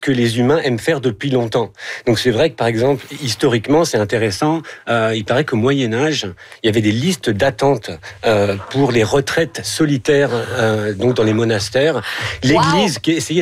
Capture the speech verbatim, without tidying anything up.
que les humains aiment faire depuis longtemps. Donc c'est vrai que par exemple, historiquement, c'est intéressant. Euh, il paraît qu'au Moyen Âge, il y avait des listes d'attente euh, pour les retraites solitaires, euh, donc dans les monastères. L'Église wow. qui essayait